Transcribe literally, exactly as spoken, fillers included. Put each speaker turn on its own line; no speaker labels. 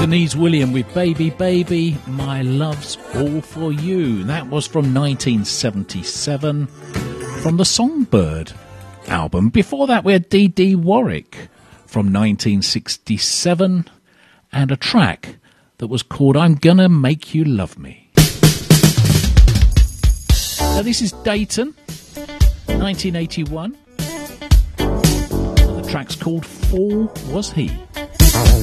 Denise William with Baby Baby, My Love's All For You. That was from nineteen seventy-seven, from the Songbird album. Before that we had Dee Dee Warwick from nineteen sixty-seven, and a track that was called I'm Gonna Make You Love Me. Now this is Dayton, nineteen eighty-one, and the track's called Fool Was He.